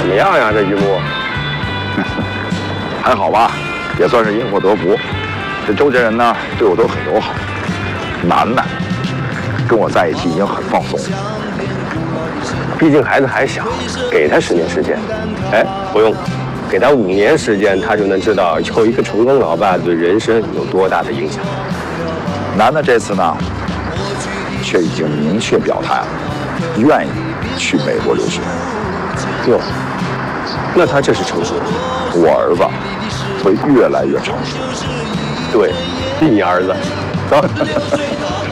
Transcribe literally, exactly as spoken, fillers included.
怎么样呀？这一幕还好吧，也算是因祸得福。这周家人呢，对我都很友好。楠楠跟我在一起已经很放松了。 毕竟孩子还小，给他十年时间。哎，不用，给他五年时间，他就能知道有一个成功老爸对人生有多大的影响。 楠楠这次呢，却已经明确表态了，愿意去美国留学。 哟，那他这是成熟了。 我儿子会越来越成熟。 对，你儿子，走。